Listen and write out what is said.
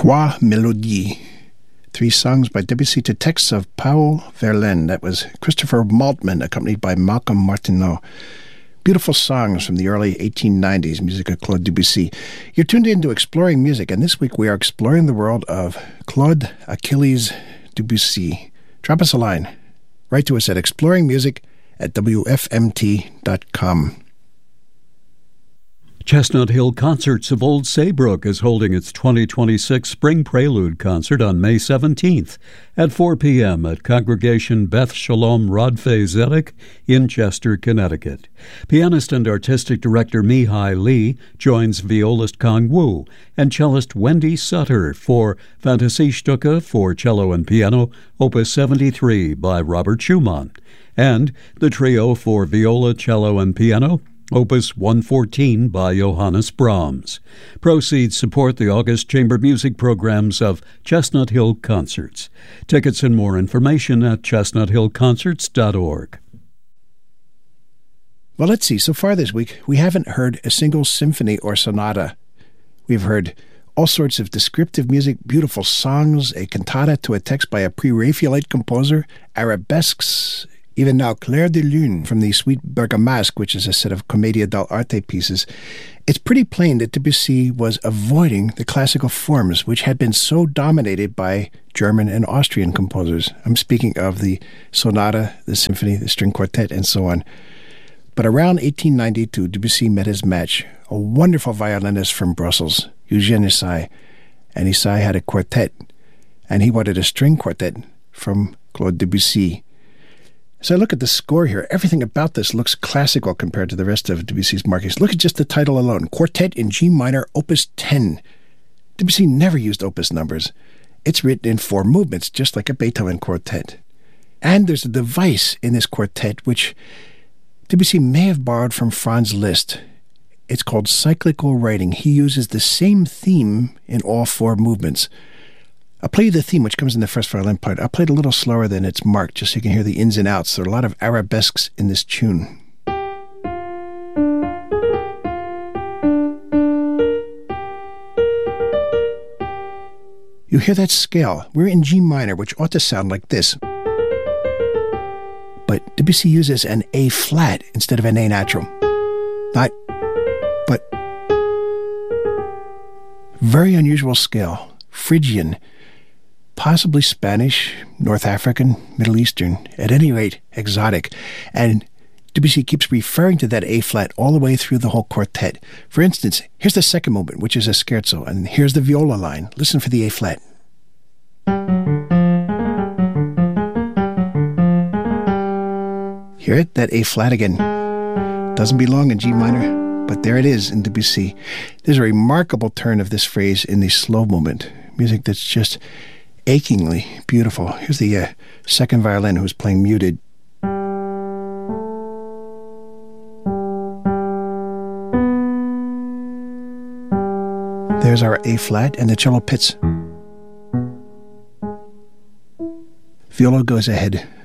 Trois Mélodies. 3 songs by Debussy to texts of Paul Verlaine. That was Christopher Maltman, accompanied by Malcolm Martineau. Beautiful songs from the early 1890s, music of Claude Debussy. You're tuned in to Exploring Music, and this week we are exploring the world of Claude Achilles Debussy. Drop us a line. Write to us at exploringmusic@wfmt.com. Chestnut Hill Concerts of Old Saybrook is holding its 2026 Spring Prelude concert on May 17th at 4 p.m. at Congregation Beth Shalom Rodfei Zedek in Chester, Connecticut. Pianist and artistic director Mihai Lee joins violist Kang Wu and cellist Wendy Sutter for Fantasiestücke for cello and piano, Opus 73 by Robert Schumann, and the trio for viola, cello, and piano, Opus 114 by Johannes Brahms. Proceeds support the August Chamber Music programs of Chestnut Hill Concerts. Tickets and more information at chestnuthillconcerts.org. Well, let's see. So far this week, we haven't heard a single symphony or sonata. We've heard all sorts of descriptive music, beautiful songs, a cantata to a text by a pre-Raphaelite composer, arabesques, even now Clair de Lune from the Suite Bergamasque, which is a set of Commedia dell'arte pieces. It's pretty plain that Debussy was avoiding the classical forms, which had been so dominated by German and Austrian composers. I'm speaking of the sonata, the symphony, the string quartet, and so on. But around 1892, Debussy met his match, a wonderful violinist from Brussels, Eugène Issai. And Issai had a quartet, and he wanted a string quartet from Claude Debussy. So I look at the score here. Everything about this looks classical compared to the rest of Debussy's markings. Look at just the title alone. Quartet in G minor, Opus 10. Debussy never used opus numbers. It's written in 4 movements, just like a Beethoven quartet. And there's a device in this quartet which Debussy may have borrowed from Franz Liszt. It's called cyclical writing. He uses the same theme in all 4 movements. I'll play you the theme, which comes in the first violin part. I'll play it a little slower than it's marked, just so you can hear the ins and outs. There are a lot of arabesques in this tune. You hear that scale. We're in G minor, which ought to sound like this. But Debussy uses an A flat instead of an A natural. Not, but very unusual scale. Phrygian. Possibly Spanish, North African, Middle Eastern, at any rate, exotic. And Debussy keeps referring to that A-flat all the way through the whole quartet. For instance, here's the second movement, which is a scherzo, and here's the viola line. Listen for the A-flat. Hear it? That A-flat again. Doesn't belong in G minor, but there it is in Debussy. There's a remarkable turn of this phrase in the slow movement. Music that's just achingly beautiful. Here's the second violin who's playing muted. There's our A-flat and the cello pits. Viola goes ahead.